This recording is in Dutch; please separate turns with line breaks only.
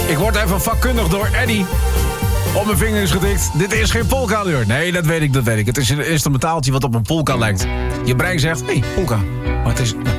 Ik word even vakkundig door Eddie op mijn vingers getikt. Dit is geen polka-deur. Nee, dat weet ik. Het is een instrumentaaltje wat op een polka lijkt. Je brein zegt, hey, polka. Maar het is...